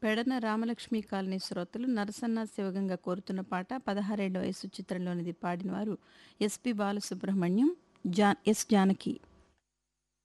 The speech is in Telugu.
పెడన రామలక్ష్మి కాలనీ శ్రోతలు నరసన్న శివగంగ కోరుతున్న పాట 16 వయసు చిత్రంలోనిది. పాడినవారు ఎస్పి బాలసుబ్రహ్మణ్యం, ఎస్ జానకి.